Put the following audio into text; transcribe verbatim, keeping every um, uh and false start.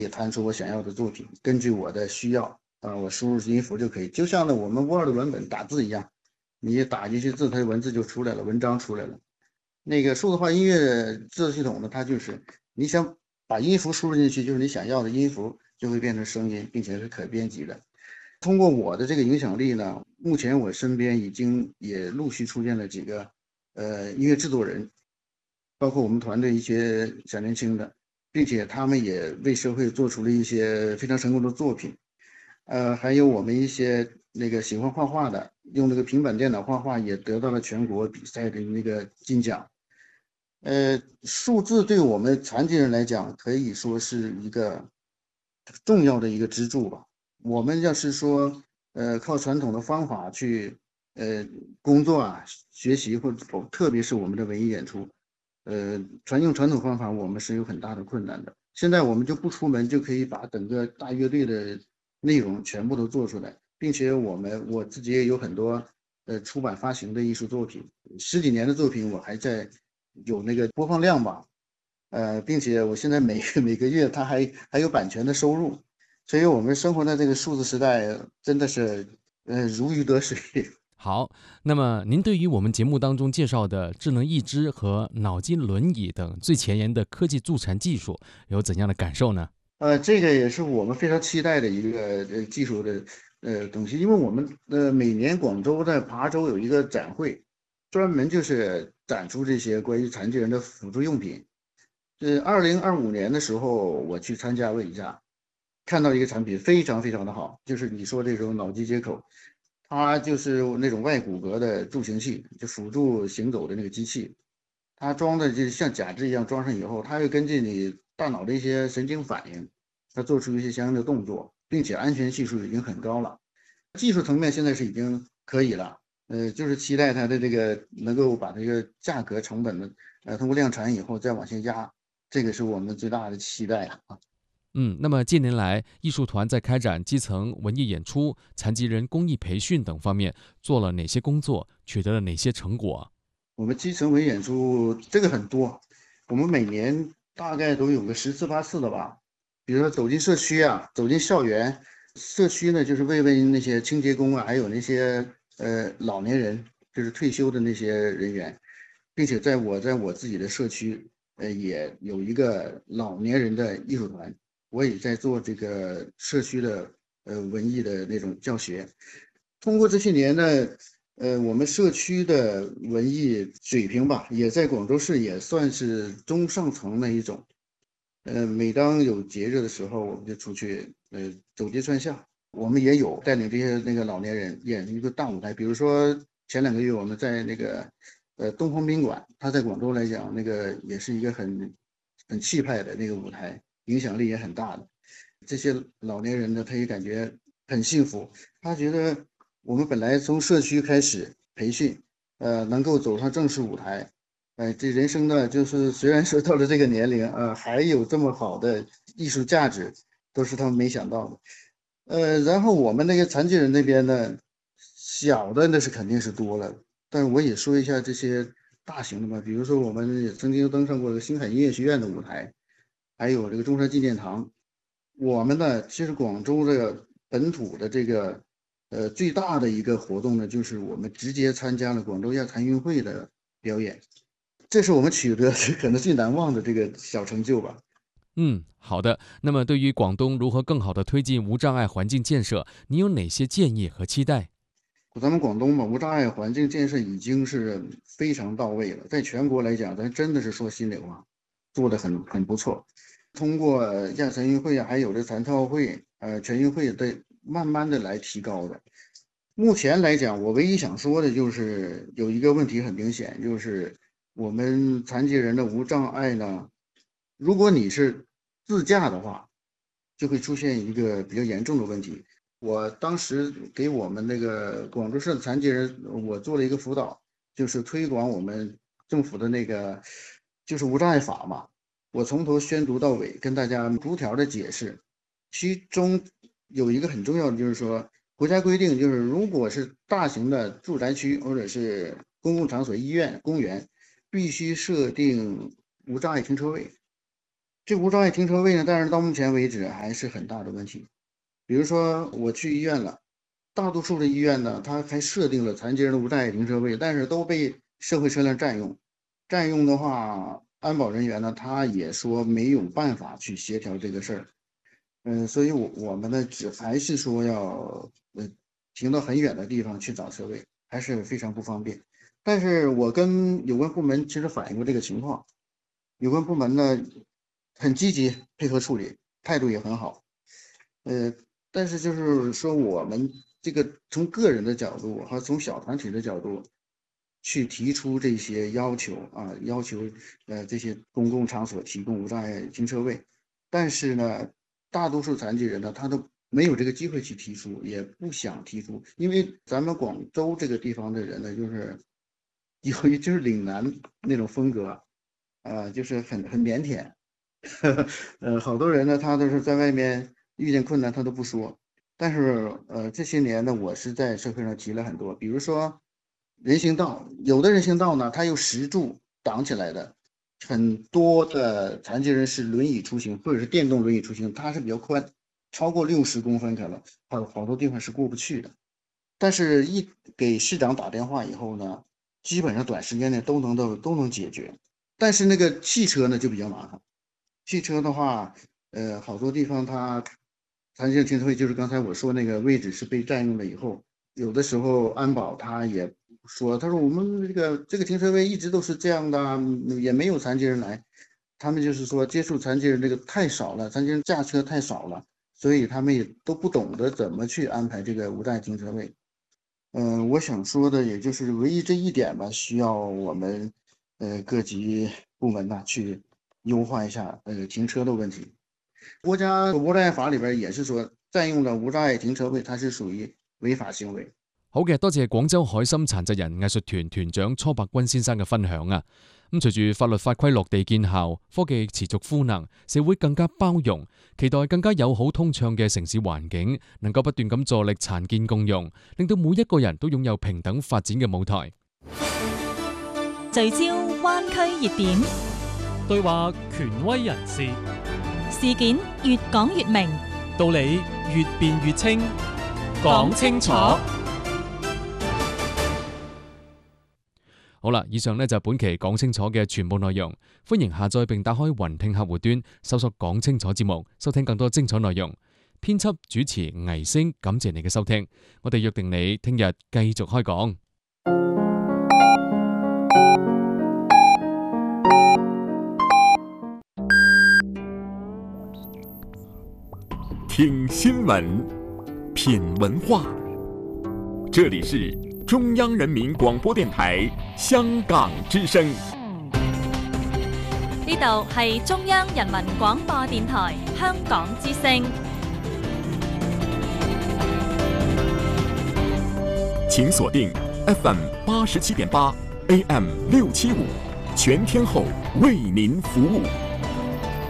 也弹出我想要的作品，根据我的需要啊、呃我输入音符就可以，就像呢我们 Word 文本打字一样，你打进去字，它的文字就出来了，文章出来了。那个数字化音乐制作系统呢，它就是你想把音符输入进去，就是你想要的音符就会变成声音，并且是可编辑的。通过我的这个影响力呢，目前我身边已经也陆续出现了几个呃音乐制作人，包括我们团队一些小年轻的，并且他们也为社会做出了一些非常成功的作品。呃，还有我们一些那个喜欢画画的，用那个平板电脑画画也得到了全国比赛的那个金奖。呃，数字对我们残疾人来讲，可以说是一个重要的一个支柱吧。我们要是说，呃，靠传统的方法去，呃，工作啊、学习或者特别是我们的文艺演出，呃，传用传统方法，我们是有很大的困难的。现在我们就不出门就可以把整个大乐队的内容全部都做出来，并且我们我自己也有很多呃出版发行的艺术作品，十几年的作品我还在有那个播放量吧，呃，并且我现在每每个月它还还有版权的收入，所以我们生活在这个数字时代，真的是呃如鱼得水。 好，那么您对于我们节目当中介绍的智能义肢和脑筋轮椅等最前沿的科技助残技术有怎样的感受呢？ 呃，这个也是我们非常期待的一个呃技术的呃东西，因为我们呃每年广州在琶洲有一个展会，专门就是展出这些关于残疾人的辅助用品。是二零二五年的时候，我去参加了一下，看到一个产品非常非常的好，就是你说这种脑机接口，它就是那种外骨骼的助行器，就辅助行走的那个机器，它装的就像假肢一样，装上以后，它会根据你大脑的一些神经反应，它做出一些相应的动作，并且安全系数已经很高了。技术层面现在是已经可以了，呃，就是期待它的这个能够把这个价格成本呢，呃，通过量产以后再往下压，这个是我们最大的期待啊。 嗯，那么近年来，艺术团在开展基层文艺演出、残疾人公益培训等方面做了哪些工作，取得了哪些成果？ 我们基层文演出这个很多，我们每年大概都有个十次八次的吧。比如说走进社区啊，走进校园，社区呢就是慰问那些清洁工啊，还有那些呃老年人，就是退休的那些人员，并且在我在我自己的社区，呃也有一个老年人的艺术团，我也在做这个社区的呃文艺的那种教学。通过这些年呢，呃，我们社区的文艺水平吧，也在广州市也算是中上层的一种。呃，每当有节日的时候，我们就出去，呃，走街串巷。我们也有带领这些那个老年人演一个大舞台，比如说前两个月我们在那个呃东方宾馆，它在广州来讲，那个也是一个很很气派的那个舞台，影响力也很大的。这些老年人呢，他也感觉很幸福，他觉得我们本来从社区开始培训，呃，能够走上正式舞台，呃，这人生呢，就是虽然说到了这个年龄，呃，还有这么好的艺术价值，都是他们没想到的。呃，然后我们那个残疾人那边呢，小的那是肯定是多了，但是我也说一下这些大型的嘛，比如说我们也曾经登上过这个星海音乐学院的舞台，还有这个中山纪念堂。我们呢，其实广州的本土的这个呃最大的一个活动呢，就是我们直接参加了广州亚残运会的表演，这是我们取得可能最难忘的这个小成就吧。 嗯，好的。那么对于广东如何更好地推进无障碍环境建设，你有哪些建议和期待？ 咱们广东嘛，无障碍环境建设已经是非常到位了，在全国来讲，咱真的是说心里话，做的很很不错。通过亚残运会啊，还有这残特奥会、呃全运会的，慢慢的来提高的。目前来讲，我唯一想说的就是有一个问题很明显，就是我们残疾人的无障碍呢，如果你是自驾的话，就会出现一个比较严重的问题。我当时给我们那个广州市的残疾人，我做了一个辅导，就是推广我们政府的那个就是无障碍法嘛。我从头宣读到尾，跟大家逐条的解释。其中有一个很重要的，就是说国家规定，就是如果是大型的住宅区或者是公共场所、医院、公园，必须设定无障碍停车位。 这无障碍停车位呢，但是到目前为止还是很大的问题。比如说我去医院了，大多数的医院呢，它还设定了残疾人的无障碍停车位，但是都被社会车辆占用。占用的话，安保人员呢，他也说没有办法去协调这个事儿。嗯，所以我我们呢，只还是说要呃停到很远的地方去找车位，还是非常不方便。但是我跟有关部门其实反映过这个情况，有关部门呢很积极配合处理，态度也很好。呃，但是就是说我们这个从个人的角度和从小团体的角度去提出这些要求啊，要求呃这些公共场所提供无障碍停车位，但是呢，大多数残疾人呢，他都没有这个机会去提出，也不想提出，因为咱们广州这个地方的人呢，就是有一就是岭南那种风格，啊、呃，就是很很腼腆，呃，好多人呢，他都是在外面遇见困难他都不说，但是呃这些年呢，我是在社会上提了很多，比如说人行道，有的人行道呢，它有石柱挡起来的，很多的残疾人是轮椅出行或者是电动轮椅出行，它是比较宽，超过六十公分可能，好好多地方是过不去的。但是，一给市长打电话以后呢，基本上短时间内都能都都能解决。但是那个汽车呢就比较麻烦，汽车的话，呃，好多地方它残疾人停车位就是刚才我说那个位置是被占用了以后，有的时候安保他也说，他说我们这个这个停车位一直都是这样的，也没有残疾人来，他们就是说接触残疾人这个太少了，残疾人驾车太少了，所以他们也都不懂得怎么去安排这个无障碍停车位。嗯、呃，我想说的也就是唯一这一点吧，需要我们呃各级部门呢去优化一下呃停车的问题。国家无障碍法里邊也是說，佔用了無障礙停車位，它是屬於違法行為。 好嘅，多謝廣州海心殘疾人藝術團團長初伯君先生嘅分享啊！咁隨住法律法規落地見效，科技持續賦能，社會更加包容，期待更加友好通暢嘅城市環境，能夠不斷咁助力殘健共融，令到每一個人都擁有平等發展嘅舞台。 聚焦灣區熱點， 對話權威人士， 事件越講越明， 道理越辯越清，講清楚。 好啦，以上呢就係本期講清楚嘅全部內容。歡迎下載並打開雲聽客戶端，搜索講清楚節目，收聽更多精彩內容。編輯主持倪星，感謝你嘅收聽。我哋約定你聽日繼續開講。 听新闻，品文化，这里是中央人民广播電台香港之聲。 呢度係中央人民廣播電台香港之聲。 請鎖定 F M 八十七點八 A M 六七五，全天候為您服務。